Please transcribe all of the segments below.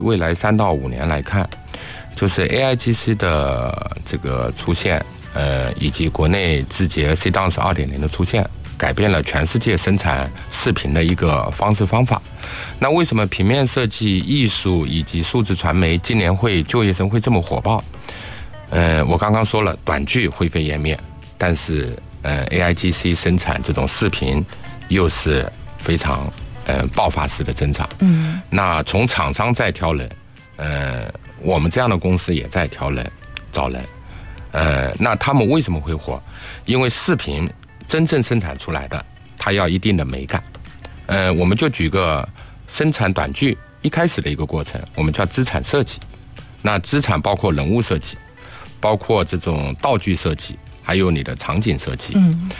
未来3到5年来看，就是 AIGC 的这个出现，以及国内字节 CDance 2.0的出现，改变了全世界生产视频的一个方式方法。那为什么平面设计、艺术以及数字传媒今年就业生会这么火爆？我刚刚说了，短剧灰飞烟灭，但是AIGC 生产这种视频又是非常爆发式的增长。那从厂商在挑人，我们这样的公司也在挑人找人。那他们为什么会火？因为视频真正生产出来的，它要一定的美感。我们就举个生产短剧一开始的一个过程，我们叫资产设计。那资产包括人物设计，包括这种道具设计，还有你的场景设计。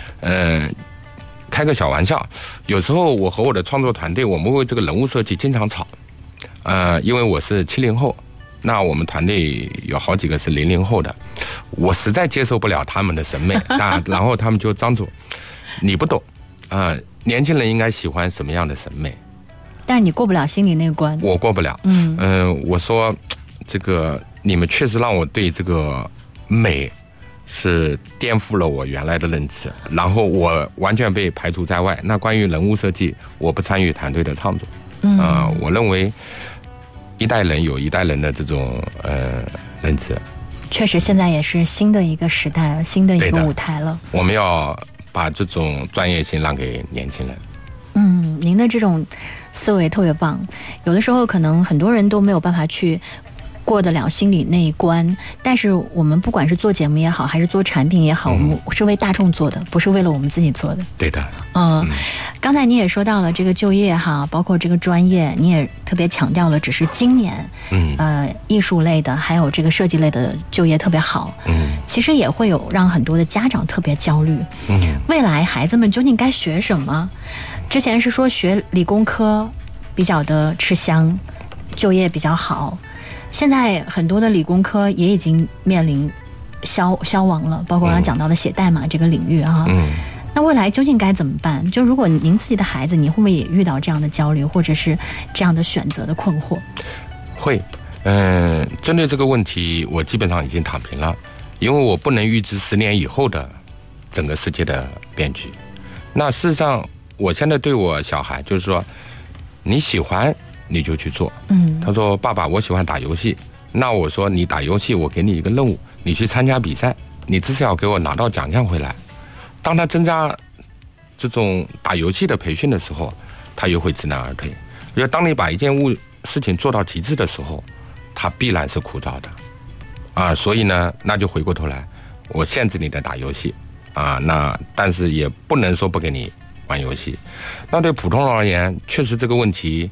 开个小玩笑，有时候我和我的创作团队，我们为这个人物设计经常吵。因为我是70后，那我们团队有好几个是00后的，我实在接受不了他们的审美。然后他们就张总，你不懂年轻人应该喜欢什么样的审美？ 但是你过不了心里那个关。 我过不了。我说这个你们确实让我对这个美是颠覆了我原来的认知，然后我完全被排除在外。那关于人物设计，我不参与团队的创作。我认为一代人有一代人的这种认知。 确实，现在也是新的一个时代，新的一个舞台了。 我们要把这种专业性让给年轻人。 您的这种思维特别棒。有的时候可能很多人都没有办法去过得了心里那一关，但是我们不管是做节目也好，还是做产品也好，我们是为大众做的，不是为了我们自己做的。 对的。 刚才你也说到了这个就业哈，包括这个专业，你也特别强调了，只是今年艺术类的还有这个设计类的就业特别好。其实也会有让很多的家长特别焦虑。未来孩子们究竟该学什么？之前是说学理工科比较的吃香，就业比较好。现在很多的理工科也已经面临消亡了，包括刚刚讲到的写代码这个领域啊。那未来究竟该怎么办？就如果您自己的孩子，你会不会也遇到这样的焦虑，或者是这样的选择的困惑？ 会。针对这个问题，我基本上已经躺平了，因为我不能预知10年以后的整个世界的变局。那事实上，我现在对我小孩就是说，你喜欢你就去做。他说爸爸我喜欢打游戏，那我说你打游戏我给你一个任务，你去参加比赛，你至少要给我拿到奖项回来。当他增加这种打游戏的培训的时候，他又会知难而退。因为当你把一件事情做到极致的时候，它必然是枯燥的所以呢，那就回过头来，我限制你的打游戏那但是也不能说不给你玩游戏。那对普通人而言，确实这个问题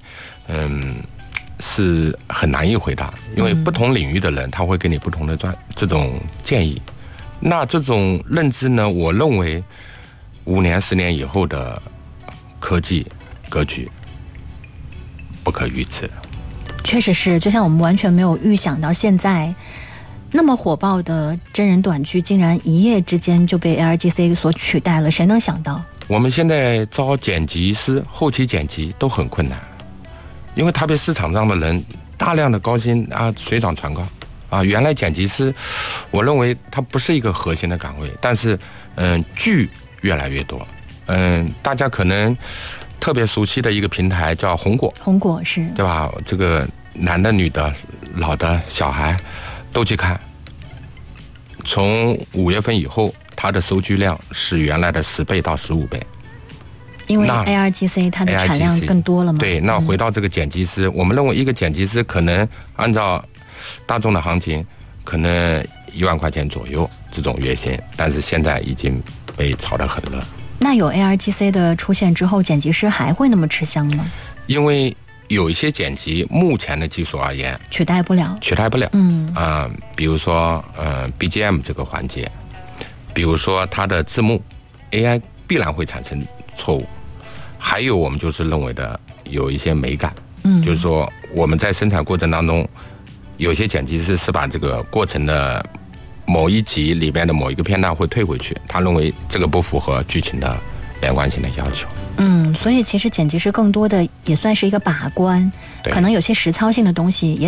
是很难以回答，因为不同领域的人他会给你不同的这种建议。那这种认知呢，我认为5年10年以后的科技格局不可预知。 确实是，就像我们完全没有预想到现在那么火爆的真人短剧竟然一夜之间就被 AIGC 所取代了，谁能想到？我们现在招剪辑师、后期剪辑都很困难，因为特别市场上的人大量的高薪水涨船高原来剪辑师我认为它不是一个核心的岗位，但是剧越来越多。大家可能特别熟悉的一个平台叫红果是对吧？这个男的女的老的小孩都去看，从5月份以后它的收剧量是原来的10倍到15倍。 因为 AIGC 它的产量更多了嘛。 对，那回到这个剪辑师，我们认为一个剪辑师可能按照大众的行情可能1万块钱左右这种月薪，但是现在已经被炒得很热。 那有 AIGC 的出现之后，剪辑师还会那么吃香吗？ 因为有一些剪辑目前的技术而言取代不了。 比如说BGM 这个环节，比如说它的字幕 AI 必然会产生错误。还有我们就是认为的有一些美感，就是说我们在生产过程当中，有些剪辑师是把这个过程的某一集里边的某一个片段会退回去，他认为这个不符合剧情的连贯性的要求。 所以其实剪辑师更多的也算是一个把关，可能有些实操性的东西也